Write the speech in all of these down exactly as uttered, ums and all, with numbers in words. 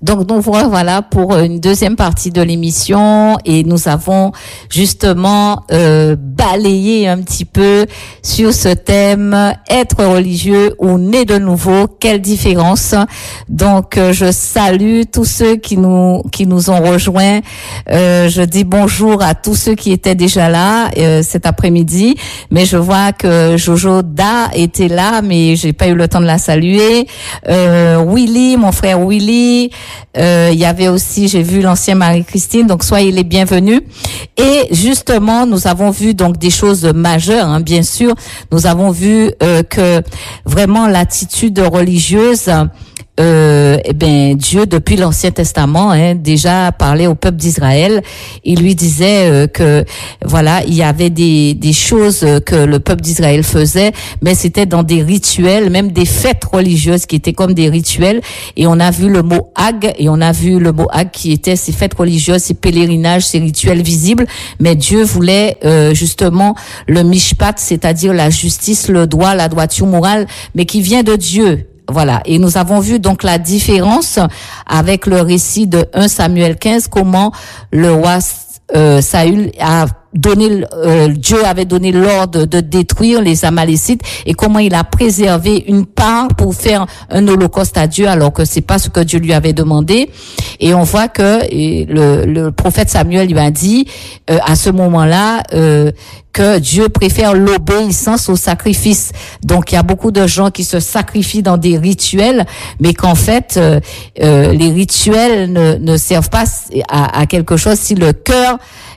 Donc nous voilà pour une deuxième partie de l'émission et nous avons justement euh, balayé un petit peu sur ce thème, être religieux ou né de nouveau, quelle différence. Donc euh, je salue tous ceux qui nous qui nous ont rejoints. Euh, je dis bonjour à tous ceux qui étaient déjà là euh, cet après-midi, mais je vois que Jojo Da était là, mais j'ai pas eu le temps de la saluer. Euh, Willy, mon frère Willy, euh, il y avait aussi, j'ai vu l'ancienne Marie-Christine, donc soyez les bienvenus. Et justement, nous avons vu donc des choses majeures, hein, bien sûr. Nous avons vu euh, que vraiment l'attitude religieuse, Euh, eh ben Dieu depuis l'Ancien Testament hein, déjà parlait au peuple d'Israël. Il lui disait euh, que voilà, il y avait des des choses que le peuple d'Israël faisait, mais c'était dans des rituels, même des fêtes religieuses qui étaient comme des rituels. Et on a vu le mot Hag, et on a vu le mot Hag qui était ces fêtes religieuses, ces pèlerinages, ces rituels visibles. Mais Dieu voulait euh, justement le mishpat, c'est-à-dire la justice, le droit, la droiture morale, mais qui vient de Dieu. Voilà. Et nous avons vu donc la différence avec le récit de premier Samuel quinze, comment le roi euh, Saül a donné, euh, Dieu avait donné l'ordre de détruire les Amalécites et comment il a préservé une part pour faire un holocauste à Dieu alors que c'est pas ce que Dieu lui avait demandé. Et on voit que et le, le prophète Samuel lui a dit euh, à ce moment-là euh, que Dieu préfère l'obéissance au sacrifice. Donc il y a beaucoup de gens qui se sacrifient dans des rituels, mais qu'en fait euh, euh, les rituels ne, ne servent pas à, à quelque chose si le cœur,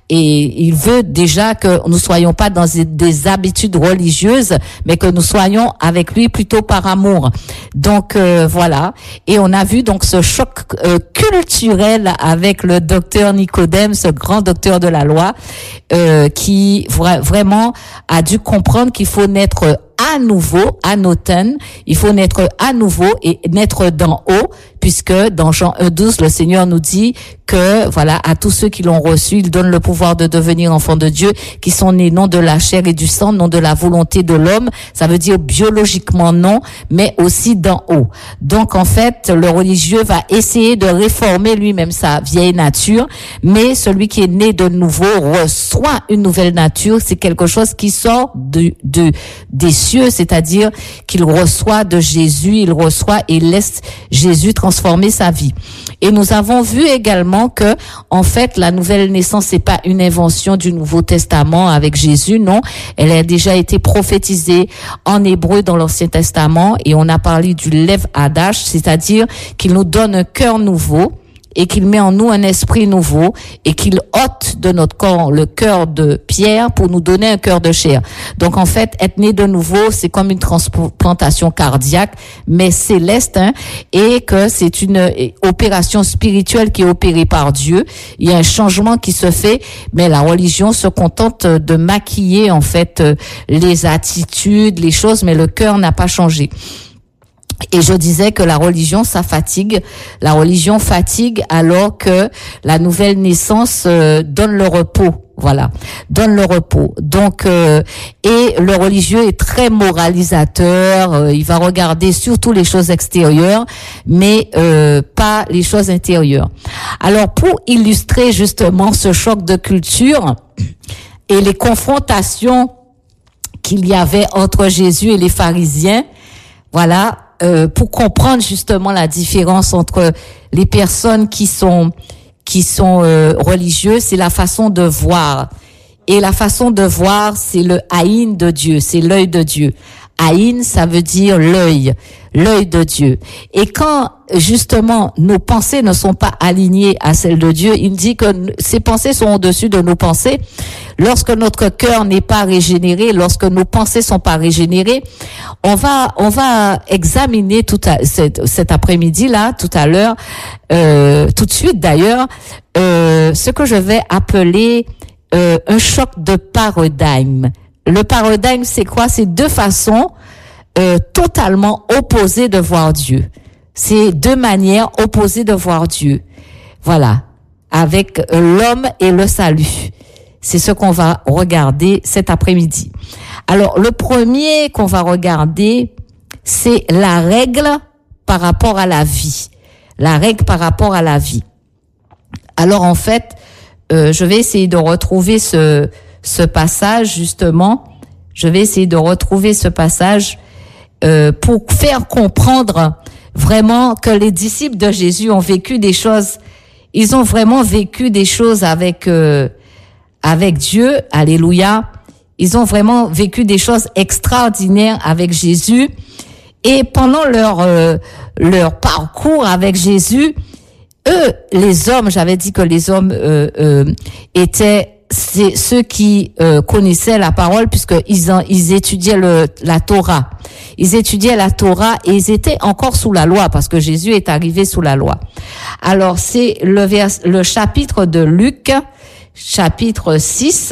et il veut déjà que nous soyons pas dans des habitudes religieuses, mais que nous soyons avec lui plutôt par amour. Donc euh, voilà. Et on a vu donc ce choc euh, culturel avec le docteur Nicodème, ce grand docteur de la loi, euh, qui vra- vraiment a dû comprendre qu'il faut naître à nouveau, anoten, il faut naître à nouveau et naître d'en haut, puisque dans Jean un douze, le Seigneur nous dit que, voilà, à tous ceux qui l'ont reçu, il donne le pouvoir de devenir enfants de Dieu, qui sont nés non de la chair et du sang, non de la volonté de l'homme, ça veut dire biologiquement non, mais aussi d'en haut. Donc, en fait, le religieux va essayer de réformer lui-même sa vieille nature, mais celui qui est né de nouveau reçoit une nouvelle nature, c'est quelque chose qui sort de, de, des cieux, c'est-à-dire qu'il reçoit de Jésus, il reçoit et laisse Jésus transformer sa vie. Et nous avons vu également que, en fait, la nouvelle naissance, c'est pas une invention du Nouveau Testament avec Jésus, non. Elle a déjà été prophétisée en hébreu dans l'Ancien Testament et on a parlé du Lev Hadash, c'est-à-dire qu'il nous donne un cœur nouveau et qu'il met en nous un esprit nouveau et qu'il ôte de notre corps le cœur de pierre pour nous donner un cœur de chair. Donc en fait, être né de nouveau, c'est comme une transplantation cardiaque, mais céleste, hein, et que c'est une opération spirituelle qui est opérée par Dieu. Il y a un changement qui se fait, mais la religion se contente de maquiller en fait les attitudes, les choses, mais le cœur n'a pas changé. Et je disais que la religion, ça fatigue. La religion fatigue alors que la nouvelle naissance euh, donne le repos. Voilà, donne le repos. Donc, euh, et le religieux est très moralisateur. Euh, il va regarder surtout les choses extérieures, mais euh, pas les choses intérieures. Alors, pour illustrer justement ce choc de culture et les confrontations qu'il y avait entre Jésus et les pharisiens, voilà. Euh, pour comprendre justement la différence entre les personnes qui sont qui sont euh, religieuses, c'est la façon de voir. Et la façon de voir, c'est le haïn de Dieu, c'est l'œil de Dieu. Haïn, ça veut dire l'œil, l'œil de Dieu. Et quand, justement, nos pensées ne sont pas alignées à celles de Dieu, il dit que ces pensées sont au-dessus de nos pensées. Lorsque notre cœur n'est pas régénéré, lorsque nos pensées sont pas régénérées, on va, on va examiner tout à, cet, cet après-midi-là, tout à l'heure, euh, tout de suite d'ailleurs, euh, ce que je vais appeler euh, un choc de paradigme. Le paradigme, c'est quoi? C'est deux façons euh, totalement opposées de voir Dieu. C'est deux manières opposées de voir Dieu. Voilà, avec l'homme et le salut. C'est ce qu'on va regarder cet après-midi. Alors, le premier qu'on va regarder, c'est la règle par rapport à la vie. la règle par rapport à la vie. Alors en fait, euh, je vais essayer de retrouver ce, ce passage justement. Je vais essayer de retrouver ce passage euh, pour faire comprendre vraiment que les disciples de Jésus ont vécu des choses. Ils ont vraiment vécu des choses avec euh, avec Dieu. Alléluia. Ils ont vraiment vécu des choses extraordinaires avec Jésus. Et pendant leur euh, leur parcours avec Jésus, eux, les hommes, j'avais dit que les hommes euh, euh, étaient c'est ceux qui euh, connaissaient la parole, puisqu'ils en, ils étudiaient le, la Torah. Ils étudiaient la Torah et ils étaient encore sous la loi, parce que Jésus est arrivé sous la loi. Alors c'est le vers, le chapitre de Luc, chapitre six.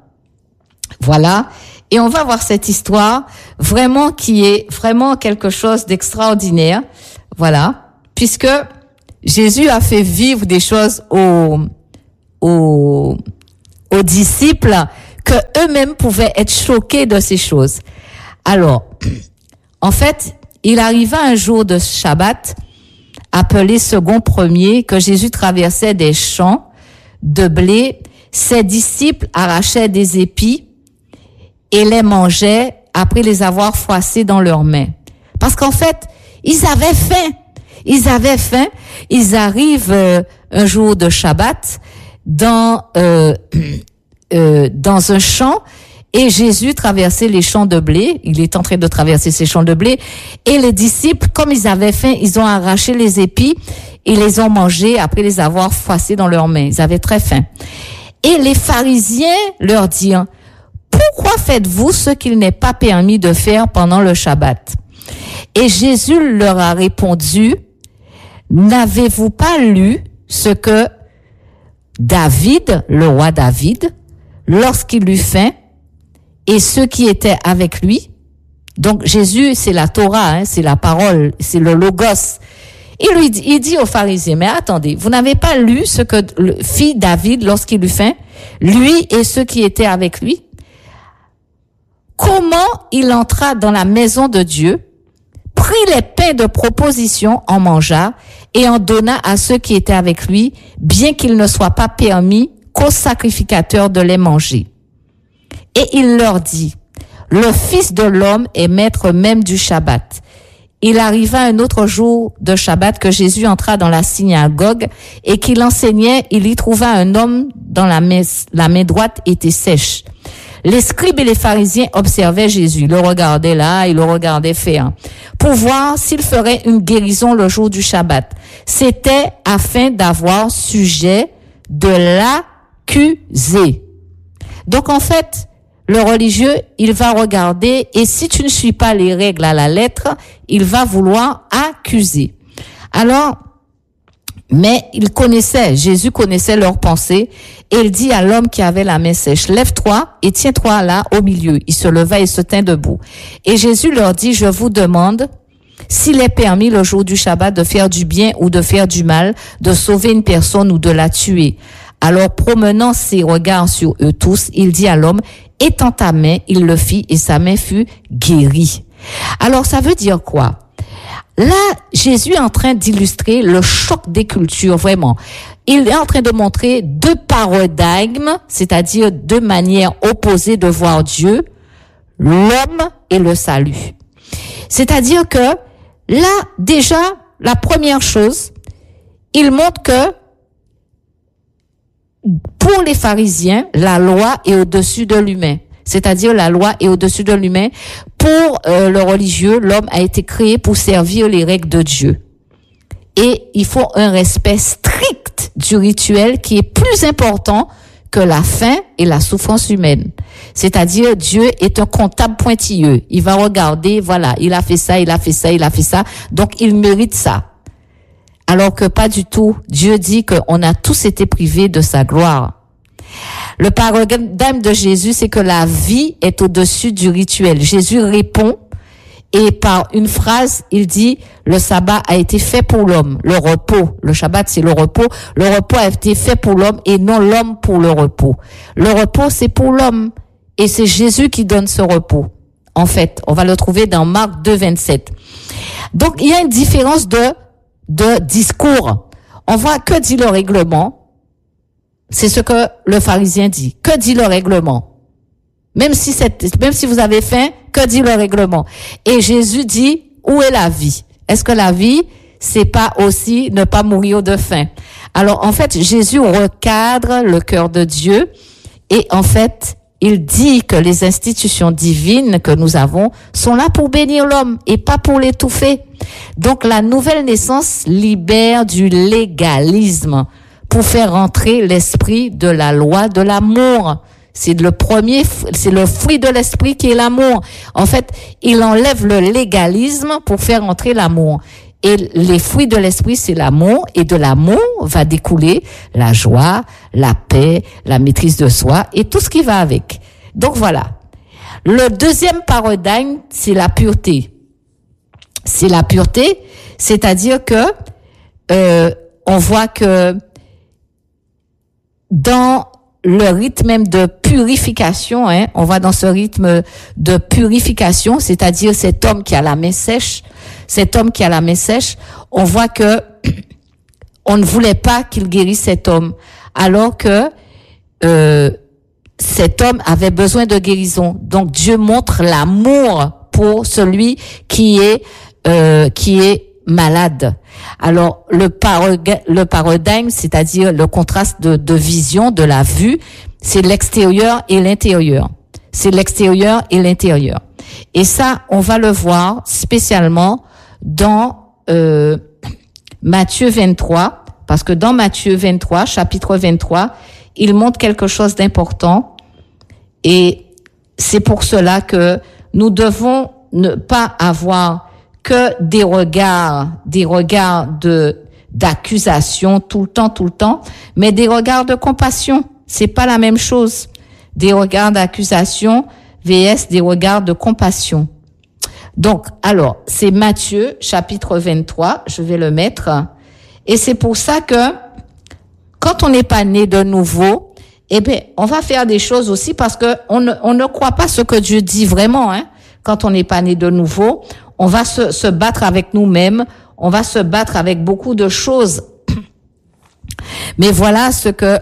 Voilà. Et on va voir cette histoire vraiment qui est vraiment quelque chose d'extraordinaire. Voilà. Puisque Jésus a fait vivre des choses aux, aux, aux disciples que eux-mêmes pouvaient être choqués de ces choses. Alors, en fait, il arriva un jour de Shabbat, appelé second premier, que Jésus traversait des champs de blé. Ses disciples arrachaient des épis et les mangeaient après les avoir froissés dans leurs mains. Parce qu'en fait, ils avaient faim. Ils avaient faim. Ils arrivent euh, un jour de Shabbat dans euh, euh, dans un champ et Jésus traversait les champs de blé. Il est en train de traverser ces champs de blé et les disciples, comme ils avaient faim, ils ont arraché les épis et les ont mangés après les avoir froissés dans leurs mains. Ils avaient très faim. Et les pharisiens leur dirent: pourquoi faites-vous ce qu'il n'est pas permis de faire pendant le Shabbat? Et Jésus leur a répondu: n'avez-vous pas lu ce que David, le roi David, lorsqu'il eut faim, et ceux qui étaient avec lui? Donc Jésus, c'est la Torah, hein, c'est la parole, c'est le logos. Il lui dit, il dit aux pharisiens: mais attendez, vous n'avez pas lu ce que le fit David lorsqu'il eut faim, lui et ceux qui étaient avec lui? Comment il entra dans la maison de Dieu, prit les pains de proposition, en mangea et en donna à ceux qui étaient avec lui, bien qu'il ne soit pas permis qu'aux sacrificateurs de les manger. Et il leur dit: le Fils de l'homme est maître même du Shabbat. Il arriva un autre jour de Shabbat que Jésus entra dans la synagogue et qu'il enseignait. Il y trouva un homme dont la main, la main droite était sèche. Les scribes et les pharisiens observaient Jésus. Ils le regardaient là, ils le regardaient faire, pour voir s'il ferait une guérison le jour du Shabbat. C'était afin d'avoir sujet de l'accuser. Donc en fait, le religieux, il va regarder, et si tu ne suis pas les règles à la lettre, il va vouloir accuser. Alors, mais il connaissait, Jésus connaissait leurs pensées, et il dit à l'homme qui avait la main sèche: lève-toi et tiens-toi là au milieu. Il se leva et se tint debout. Et Jésus leur dit: je vous demande s'il est permis le jour du Shabbat de faire du bien ou de faire du mal, de sauver une personne ou de la tuer. Alors, promenant ses regards sur eux tous, il dit à l'homme: étends ta main. Il le fit et sa main fut guérie. Alors, ça veut dire quoi? Là, Jésus est en train d'illustrer le choc des cultures, vraiment. Il est en train de montrer deux paradigmes, c'est-à-dire deux manières opposées de voir Dieu, l'homme et le salut. C'est-à-dire que là, déjà, la première chose, il montre que pour les pharisiens, la loi est au-dessus de l'humain. C'est-à-dire la loi est au-dessus de l'humain. Pour euh, le religieux, l'homme a été créé pour servir les règles de Dieu. Et il faut un respect strict du rituel qui est plus important que la faim et la souffrance humaine. C'est-à-dire, Dieu est un comptable pointilleux. Il va regarder, voilà, il a fait ça, il a fait ça, il a fait ça, donc il mérite ça. Alors que pas du tout. Dieu dit qu'on a tous été privés de sa gloire. Le paradigme de Jésus, c'est que la vie est au-dessus du rituel. Jésus répond et par une phrase, il dit: le sabbat a été fait pour l'homme, le repos. Le Shabbat, c'est le repos. Le repos a été fait pour l'homme et non l'homme pour le repos. Le repos, c'est pour l'homme et c'est Jésus qui donne ce repos. En fait, on va le trouver dans Marc deux, vingt-sept. Donc, il y a une différence de de discours. On voit que dit le règlement. C'est ce que le pharisien dit. Que dit le règlement? Même si c'est, même si vous avez faim, que dit le règlement? Et Jésus dit, où est la vie? Est-ce que la vie, c'est pas aussi ne pas mourir de faim? Alors, en fait, Jésus recadre le cœur de Dieu et, en fait, il dit que les institutions divines que nous avons sont là pour bénir l'homme et pas pour l'étouffer. Donc, la nouvelle naissance libère du légalisme pour faire rentrer l'esprit de la loi de l'amour. C'est le premier, c'est le fruit de l'esprit qui est l'amour. En fait, il enlève le légalisme pour faire entrer l'amour. Et les fruits de l'esprit, c'est l'amour. Et de l'amour va découler la joie, la paix, la maîtrise de soi et tout ce qui va avec. Donc voilà. Le deuxième paradigme, c'est la pureté. C'est la pureté, c'est-à-dire que euh, on voit que dans le rythme même de purification, hein, on va dans ce rythme de purification, c'est-à-dire cet homme qui a la main sèche, cet homme qui a la main sèche, on voit que on ne voulait pas qu'il guérisse cet homme, alors que euh, cet homme avait besoin de guérison. Donc Dieu montre l'amour pour celui qui est euh, qui est malade. Alors le paradigme, le paradigme, c'est-à-dire le contraste de, de vision, de la vue, c'est l'extérieur et l'intérieur. C'est l'extérieur et l'intérieur. Et ça, on va le voir spécialement dans euh, Matthieu vingt-trois, parce que dans Matthieu vingt-trois, chapitre vingt-trois, il montre quelque chose d'important. Et c'est pour cela que nous devons ne pas avoir que des regards, des regards de d'accusation tout le temps, tout le temps, mais des regards de compassion. C'est pas la même chose. Des regards d'accusation versus des regards de compassion. Donc, alors, c'est Matthieu, chapitre vingt-trois, je vais le mettre. Et c'est pour ça que, quand on n'est pas né de nouveau, eh bien, on va faire des choses aussi parce que on ne, on ne croit pas ce que Dieu dit vraiment, hein. Quand on n'est pas né de nouveau, on va se, se battre avec nous-mêmes, on va se battre avec beaucoup de choses. Mais voilà ce que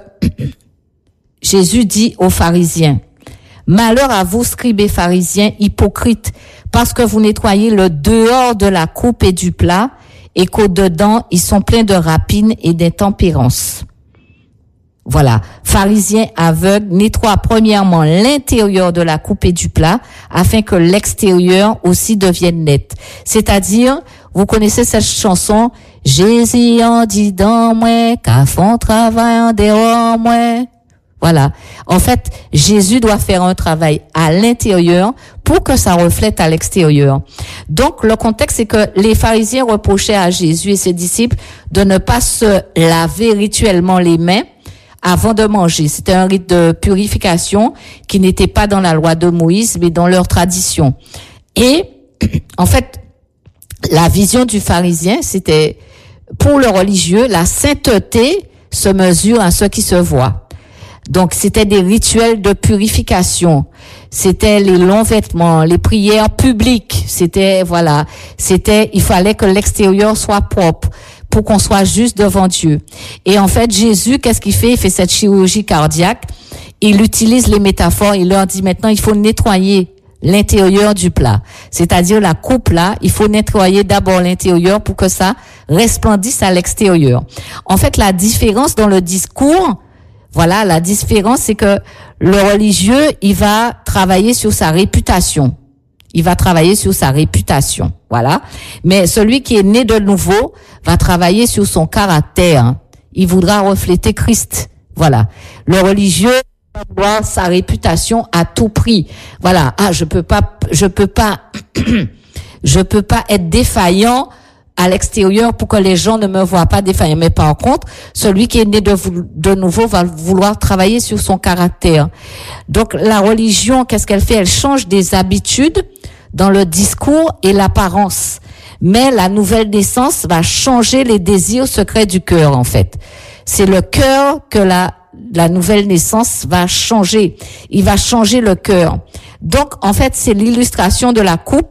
Jésus dit aux pharisiens. Malheur à vous, scribes et pharisiens, hypocrites, parce que vous nettoyez le dehors de la coupe et du plat, et qu'au-dedans, ils sont pleins de rapines et d'intempérance. Voilà. Pharisiens aveugles, nettoie premièrement l'intérieur de la coupe et du plat, afin que l'extérieur aussi devienne net. C'est-à-dire, vous connaissez cette chanson, Jésus en dit dans moi, qu'à fond travail en dehors moi. Voilà. En fait, Jésus doit faire un travail à l'intérieur pour que ça reflète à l'extérieur. Donc, le contexte, c'est que les pharisiens reprochaient à Jésus et ses disciples de ne pas se laver rituellement les mains avant de manger. C'était un rite de purification qui n'était pas dans la loi de Moïse, mais dans leur tradition. Et, en fait, la vision du pharisien, c'était, pour le religieux, la sainteté se mesure à ce qui se voit. Donc, c'était des rituels de purification. C'était les longs vêtements, les prières publiques. C'était, voilà, c'était, il fallait que l'extérieur soit propre pour qu'on soit juste devant Dieu. Et en fait, Jésus, qu'est-ce qu'il fait? Il fait cette chirurgie cardiaque. Il utilise les métaphores. Il leur dit maintenant, il faut nettoyer l'intérieur du plat. C'est-à-dire la coupe là, il faut nettoyer d'abord l'intérieur pour que ça resplendisse à l'extérieur. En fait, la différence dans le discours, voilà, la différence, c'est que le religieux, il va travailler sur sa réputation. Il va travailler sur sa réputation, voilà. Mais celui qui est né de nouveau va travailler sur son caractère. Il voudra refléter Christ, voilà. Le religieux va voir sa réputation à tout prix. Voilà. Ah, je peux pas, je peux pas, je peux pas être défaillant à l'extérieur pour que les gens ne me voient pas défaillant. Mais par contre, celui qui est né de, de nouveau va vouloir travailler sur son caractère. Donc, la religion, qu'est-ce qu'elle fait? Elle change des habitudes dans le discours et l'apparence. Mais la nouvelle naissance va changer les désirs secrets du cœur, en fait. C'est le cœur que la, la nouvelle naissance va changer. Il va changer le cœur. Donc, en fait, c'est l'illustration de la coupe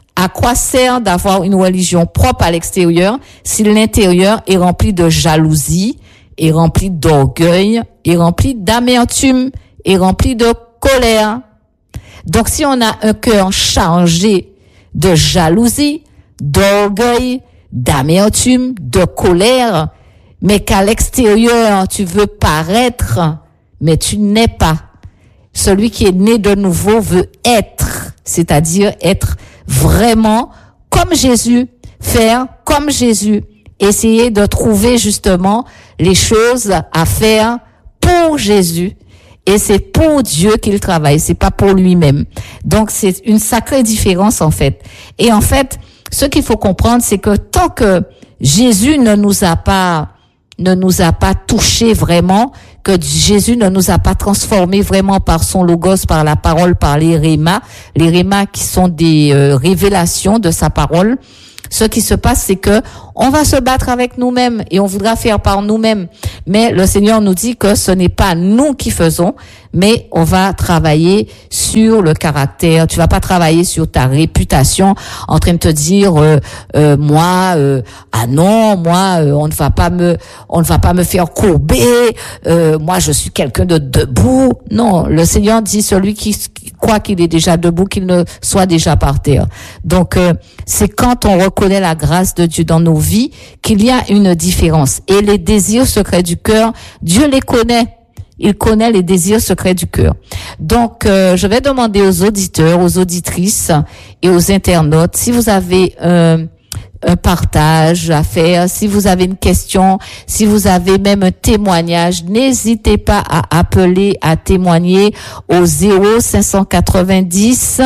À quoi sert d'avoir une religion propre à l'extérieur si l'intérieur est rempli de jalousie, est rempli d'orgueil, est rempli d'amertume, est rempli de colère? Donc si on a un cœur chargé de jalousie, d'orgueil, d'amertume, de colère, mais qu'à l'extérieur tu veux paraître, mais tu n'es pas. Celui qui est né de nouveau veut être, c'est-à-dire être vraiment comme Jésus, faire comme Jésus, essayer de trouver justement les choses à faire pour Jésus. Et c'est pour Dieu qu'il travaille, c'est pas pour lui-même. Donc c'est une sacrée différence en fait. Et en fait, ce qu'il faut comprendre, c'est que tant que Jésus ne nous a pas ne nous a pas touchés vraiment, que Jésus ne nous a pas transformés vraiment par son logos, par la parole, par les rémas, les rémas qui sont des euh, révélations de sa parole. Ce qui se passe, c'est que on va se battre avec nous-mêmes et on voudra faire par nous-mêmes. Mais le Seigneur nous dit que ce n'est pas nous qui faisons, mais on va travailler sur le caractère. Tu vas pas travailler sur ta réputation en train de te dire euh, euh, moi euh, ah non, moi euh, on ne va pas me on ne va pas me faire courber, euh, moi je suis quelqu'un de debout. Non, le Seigneur dit celui qui croit qu'il est déjà debout, qu'il ne soit déjà par terre. Donc euh, c'est quand on reconnaît la grâce de Dieu dans nos vies qu'il y a une différence. Et les désirs secrets du cœur, Dieu les connaît. Il connaît les désirs secrets du cœur. Donc, euh, je vais demander aux auditeurs, aux auditrices et aux internautes, si vous avez euh, un partage à faire, si vous avez une question, si vous avez même un témoignage, n'hésitez pas à appeler, à témoigner au zéro cinq cent quatre-vingt-dix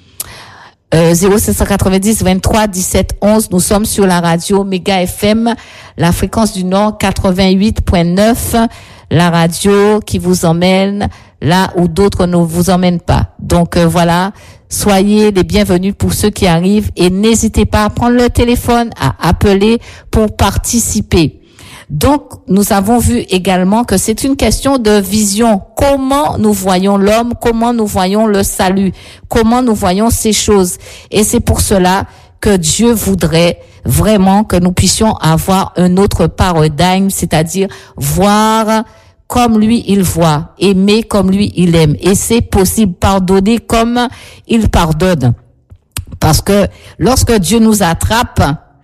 Euh, zéro cinq cent quatre-vingt-dix vingt-trois dix-sept onze. Nous sommes sur la radio Méga F M, la fréquence du Nord quatre-vingt-huit point neuf, la radio qui vous emmène là où d'autres ne vous emmènent pas. Donc euh, voilà, soyez les bienvenus pour ceux qui arrivent et n'hésitez pas à prendre le téléphone, à appeler pour participer. Donc, nous avons vu également que c'est une question de vision. Comment nous voyons l'homme, comment nous voyons le salut, comment nous voyons ces choses. Et c'est pour cela que Dieu voudrait vraiment que nous puissions avoir un autre paradigme, c'est-à-dire voir comme lui il voit, aimer comme lui il aime. Et c'est possible, pardonner comme il pardonne. Parce que lorsque Dieu nous attrape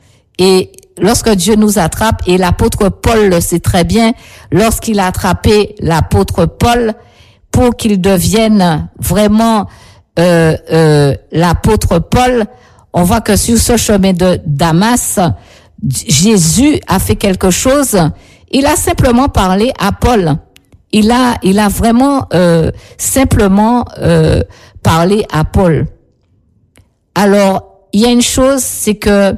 et Lorsque Dieu nous attrape, et l'apôtre Paul le sait très bien, lorsqu'il a attrapé l'apôtre Paul pour qu'il devienne vraiment euh, euh, l'apôtre Paul, on voit que sur ce chemin de Damas, Jésus a fait quelque chose. Il a simplement parlé à Paul. Il a, il a vraiment euh, simplement euh, parlé à Paul. Alors, il y a une chose, c'est que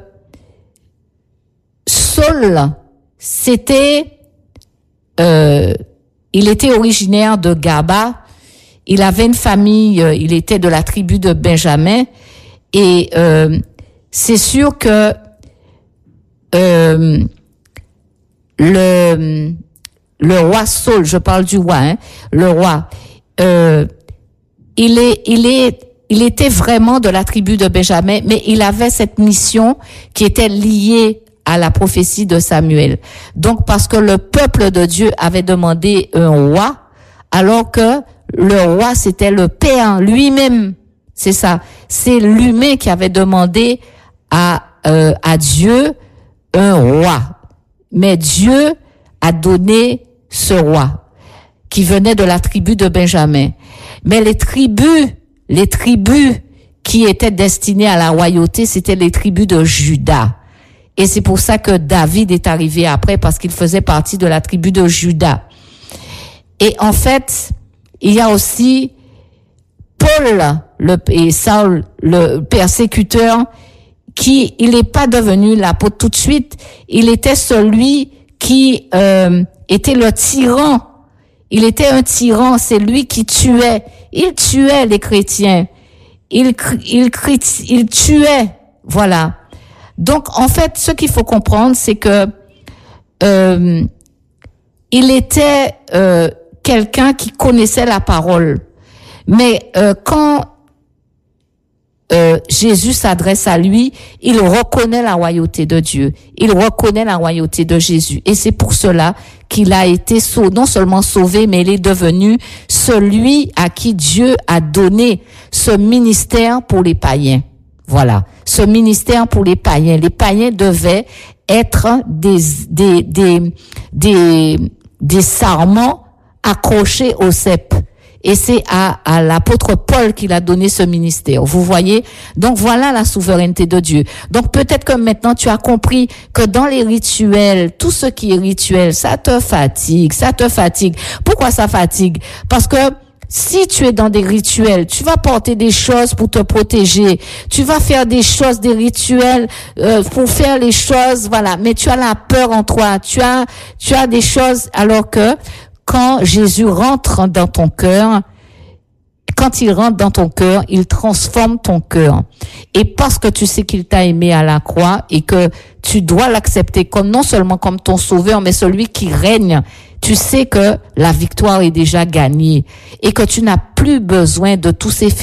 Saul, c'était, euh, il était originaire de Gaba. Il avait une famille, euh, il était de la tribu de Benjamin. Et euh, c'est sûr que euh, le le roi Saul, je parle du roi, hein, le roi, euh, il est, il est, il était vraiment de la tribu de Benjamin, mais il avait cette mission qui était liée à la prophétie de Samuel. Donc, parce que le peuple de Dieu avait demandé un roi, alors que le roi, c'était le Père lui-même. C'est ça. C'est l'humain qui avait demandé à, euh, à Dieu un roi. Mais Dieu a donné ce roi, qui venait de la tribu de Benjamin. Mais les tribus, les tribus qui étaient destinées à la royauté, c'était les tribus de Juda. Et c'est pour ça que David est arrivé après, parce qu'il faisait partie de la tribu de Juda. Et en fait, il y a aussi Paul le, et Saul, le persécuteur, qui, il n'est pas devenu l'apôtre tout de suite. Il était celui qui euh, était le tyran. Il était un tyran, c'est lui qui tuait. Il tuait les chrétiens. Il, il, il tuait, voilà. Donc, en fait, ce qu'il faut comprendre, c'est que euh, il était euh, quelqu'un qui connaissait la parole. Mais euh, quand euh, Jésus s'adresse à lui, il reconnaît la royauté de Dieu, il reconnaît la royauté de Jésus. Et c'est pour cela qu'il a été sauvé, non seulement sauvé, mais il est devenu celui à qui Dieu a donné ce ministère pour les païens. Voilà, ce ministère pour les païens. Les païens devaient être des des des des, des sarments accrochés au cep. Et c'est à, à l'apôtre Paul qu'il a donné ce ministère. Vous voyez? Donc voilà la souveraineté de Dieu. Donc peut-être que maintenant tu as compris que dans les rituels, tout ce qui est rituel, ça te fatigue, ça te fatigue. Pourquoi ça fatigue? Parce que si tu es dans des rituels, tu vas porter des choses pour te protéger. Tu vas faire des choses, des rituels euh, pour faire les choses, voilà. Mais tu as la peur en toi. Tu as, tu as des choses alors que quand Jésus rentre dans ton cœur, quand il rentre dans ton cœur, il transforme ton cœur. Et parce que tu sais qu'il t'a aimé à la croix et que tu dois l'accepter comme non seulement comme ton sauveur, mais celui qui règne, tu sais que la victoire est déjà gagnée et que tu n'as plus besoin de tous ces